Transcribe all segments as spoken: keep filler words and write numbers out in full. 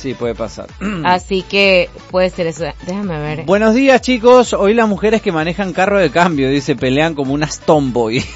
Sí, puede pasar. Así que puede ser eso. Déjame ver. Buenos días, chicos. Hoy las mujeres que manejan carro de cambio, dice, pelean como unas tomboy.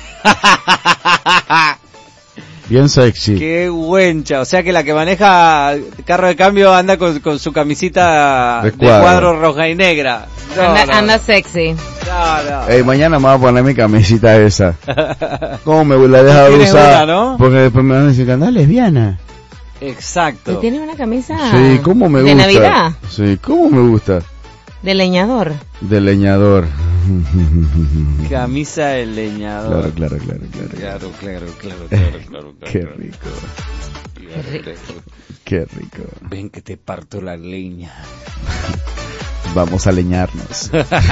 Bien sexy. Qué buencha. O sea que la que maneja carro de cambio anda con, con su camisita de, de cuadro. cuadro roja y negra. No, anda, no, anda sexy. No, no. Ey, mañana me voy a poner mi camisita esa. ¿Cómo me la he dejado de usar? Una, ¿no? Porque después me van a decir que anda lesbiana. Exacto. ¿Tú tienes una camisa? Sí, ¿cómo me de gusta? ¿De Navidad? Sí, ¿cómo me gusta? De leñador. De leñador. Camisa de leñador. Claro, claro, claro, claro. Claro, claro, claro, claro, claro. Qué rico. Qué rico. Qué rico. Ven que te parto la leña. Vamos a leñarnos.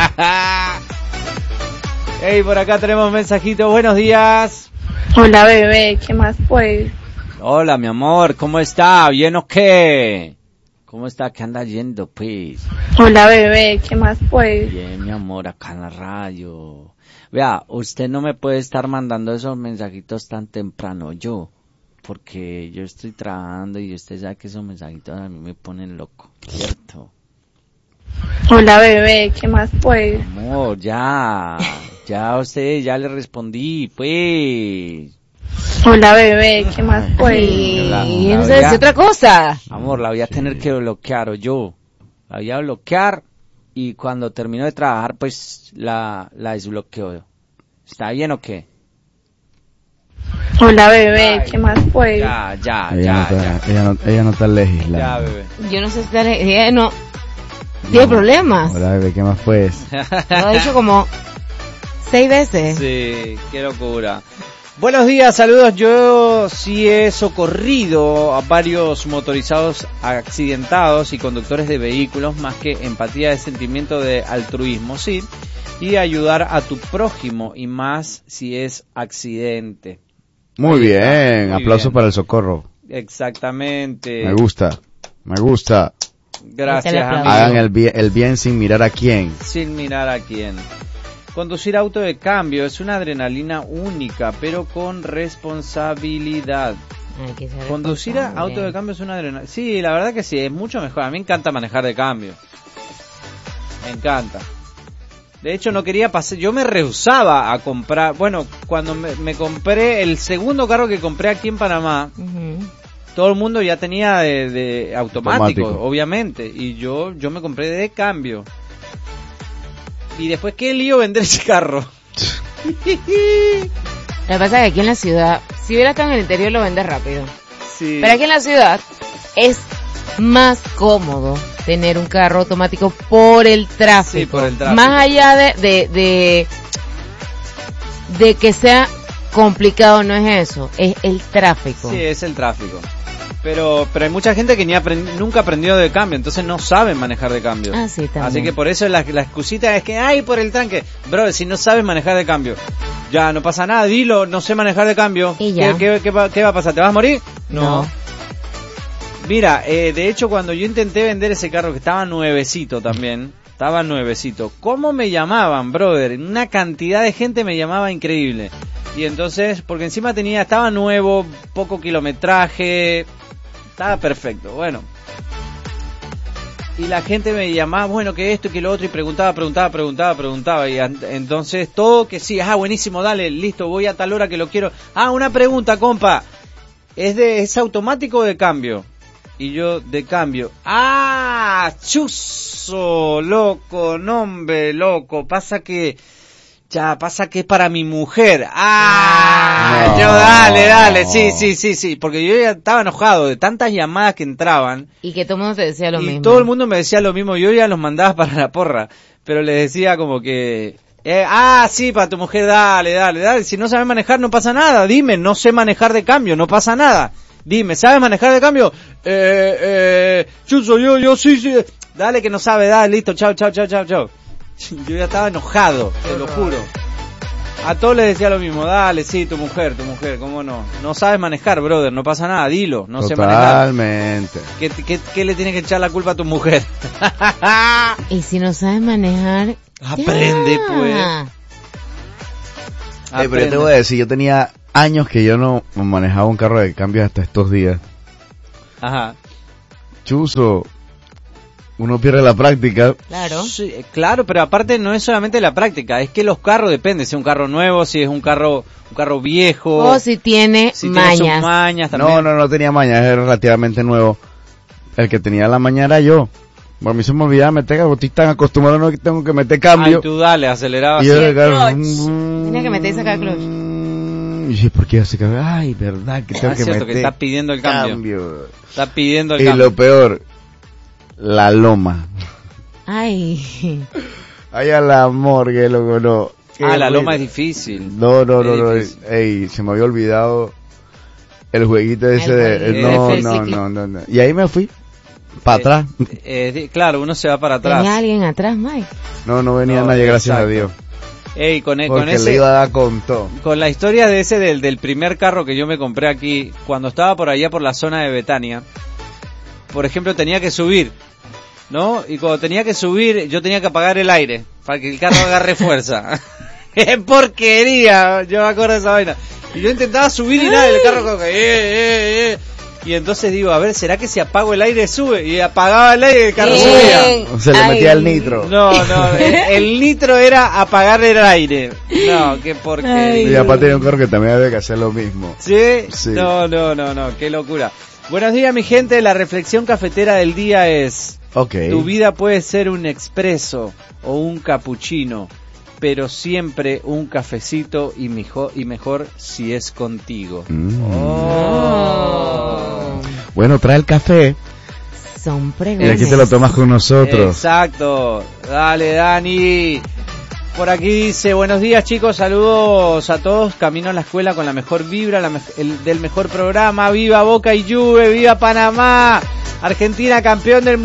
Hey, por acá tenemos mensajitos. Buenos días. Hola, bebé. ¿Qué más pues? Hola, mi amor. ¿Cómo está? ¿Bien o qué? ¿Cómo está? ¿Qué anda yendo, pues? Hola, bebé. ¿Qué más pues? Bien, mi amor, acá en la radio. Vea, usted no me puede estar mandando esos mensajitos tan temprano, yo. Porque yo estoy trabajando y usted sabe que esos mensajitos a mí me ponen loco, ¿cierto? Hola, bebé, ¿qué más pues? Amor, ya, ya usted, ya le respondí, pues. Hola, bebé, ¿qué más pues? Y no sé decir otra cosa. Amor, la voy a tener que bloquear, o yo. La voy a bloquear y cuando termino de trabajar, pues, la, la desbloqueo. ¿Está bien o qué? Hola, bebé, Ay, ¿qué más pues? Ya, ya, ella ya, no está, ya. Ella no, ella no está legislando. Ya, bebé. Yo no sé si está legislando, no. Tiene no, problemas. Hola, bebé, ¿qué más pues? Lo he dicho como seis veces. Sí, qué locura. Buenos días, saludos. Yo sí he socorrido a varios motorizados accidentados y conductores de vehículos, más que empatía de sentimiento de altruismo, sí, y ayudar a tu prójimo, y más si es accidente. Muy Ahí bien, está, muy aplausos bien. Para el socorro. Exactamente. Me gusta, me gusta. Gracias, amigo. Hagan el bien, el bien sin mirar a quién. Sin mirar a quién. Conducir auto de cambio es una adrenalina única, pero con responsabilidad. Hay que ser Conducir a auto de cambio es una adrenalina. Sí, la verdad que sí, es mucho mejor. A mí me encanta manejar de cambio. Me encanta. De hecho, no quería pasar. Yo me rehusaba a comprar. Bueno, cuando me, me compré el segundo carro que compré aquí en Panamá, uh-huh. todo el mundo ya tenía de, de automático, automático, obviamente. Y yo, yo me compré de cambio. Y después, ¿qué lío vender ese carro? Lo que pasa es que aquí en la ciudad, si hubiera estado en el interior, lo vendes rápido. Sí. Pero aquí en la ciudad es más cómodo tener un carro automático por el tráfico. Sí, por el tráfico. Más allá de, de, de, de que sea complicado, no es eso, es el tráfico. Sí, es el tráfico. Pero pero hay mucha gente que ni aprend- nunca aprendió de cambio, entonces no saben manejar de cambio. Ah, sí, también. Así que por eso la, la excusita es que, ay, por el tranque. Bro, si no sabes manejar de cambio, ya, no pasa nada, dilo, no sé manejar de cambio. ¿Y ya? ¿Qué, qué, qué, va, ¿Qué va a pasar? ¿Te vas a morir? No. No. Mira, eh, de hecho, cuando yo intenté vender ese carro, que estaba nuevecito también, estaba nuevecito, ¿cómo me llamaban, brother? Una cantidad de gente me llamaba increíble. Y entonces, porque encima tenía, estaba nuevo, poco kilometraje... Estaba perfecto, bueno. Y la gente me llamaba, bueno, que esto y que lo otro, y preguntaba, preguntaba, preguntaba, preguntaba. Y entonces todo que sí, ah, buenísimo, dale, listo, voy a tal hora que lo quiero. Ah, una pregunta, compa. ¿Es de es automático o de cambio? Y yo, de cambio. Ah, chuzo, loco, nombre, loco. Pasa que... Ya, pasa que es para mi mujer. Ah, no. Yo dale, dale, sí, sí, sí, sí, porque yo ya estaba enojado de tantas llamadas que entraban. Y que todo el mundo te decía lo y mismo. Y todo el mundo me decía lo mismo, yo ya los mandaba para la porra, pero les decía como que, eh, ah, sí, para tu mujer, dale, dale, dale, si no sabes manejar no pasa nada, dime, no sé manejar de cambio, no pasa nada. Dime, ¿sabes manejar de cambio? Eh, eh, yo soy yo, yo sí, sí, dale que no sabe, dale, listo, chao, chao, chao, chao, chao. Yo ya estaba enojado, te lo juro. A todos les decía lo mismo, dale, sí, tu mujer, tu mujer, ¿cómo no? No sabes manejar, brother, no pasa nada, dilo, no sé manejar. Totalmente. ¿Qué, qué, ¿Qué le tienes que echar la culpa a tu mujer? Y si no sabes manejar... Aprende, ya. pues. Hey, pero yo te voy a decir, yo tenía años que yo no manejaba un carro de cambio hasta estos días. Ajá. chuzo, uno pierde la práctica. Claro. Sí, claro, pero aparte no es solamente la práctica, es que los carros depende, si es un carro nuevo, si es un carro un carro viejo. O si tiene si mañas. Tiene sus mañas también. No, no, no tenía mañas, es relativamente nuevo. El que tenía la maña era yo. Por mí se me olvidaba meter, porque estoy tan acostumbrado no que tengo que meter cambio. Ay, tú dale, aceleraba. Y yo, el claro, clutch. Tenía que meter y sacar clutch. Y dije, ¿por qué hace cambio? Ay, verdad que tengo Ah, que cierto, meter que está pidiendo el cambio. cambio. Está pidiendo el Y cambio. lo peor, la loma. Ay. Ay, a la morgue, loco, no. Qué Ah, la ruido. loma es difícil. No, no, no, Es no. difícil. Ey, se me había olvidado el jueguito ese El de... jueguito. No, El no, ciclo. no, no, no. Y ahí me fui, para Eh, atrás. eh, di- claro, uno se va para atrás. ¿Tenía alguien atrás, Mike? No, no venía No, nadie, gracias exacto. a Dios. Ey, con, e- con Porque ese... le iba a dar con todo. Con la historia de ese del, del primer carro que yo me compré aquí, cuando estaba por allá por la zona de Betania, por ejemplo, tenía que subir, ¿no? Y cuando tenía que subir, yo tenía que apagar el aire para que el carro agarre fuerza. ¡Qué porquería! Yo me acuerdo de esa vaina. Y yo intentaba subir y nada, y el carro como que... Eh, eh, eh. Y entonces digo, a ver, ¿será que si apago el aire sube? Y apagaba el aire y el carro Bien. subía. Se le Ay. metía el nitro. No, no, el, el nitro era apagar el aire. No, qué porquería. Y aparte tenía un carro que también había que hacer lo mismo. ¿Sí? Sí. No, no, no, no, qué locura. Buenos días, mi gente. La reflexión cafetera del día es: Ok. tu vida puede ser un expreso o un capuchino, pero siempre un cafecito y mejor, y mejor si es contigo. Mm. Oh. Bueno, trae el café Son y preguntas. aquí te lo tomas con nosotros. Exacto. Dale, Dani. Por aquí dice, buenos días chicos, saludos a todos, camino a la escuela con la mejor vibra, la me- el, del mejor programa, viva Boca y Juve, viva Panamá, Argentina campeón del mundo.